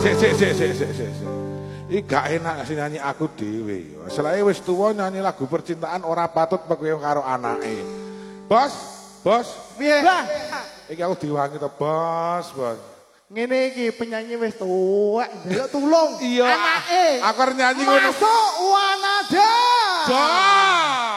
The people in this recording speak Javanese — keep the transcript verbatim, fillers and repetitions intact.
sik sik sik sik sik sik. Iki gak enak sih nyanyi aku dhewe. Selae wis tuwa nyanyi lagu percintaan ora patut pekowe karo anake. Bos, bos, Piye? iki aku diwangi to, Bos, Bos. Ngene iki penyanyi wis tuwek, ndelok tulung. Iya. Anake. Aku arep nyanyi ngono. Masuk Wanada. Bos.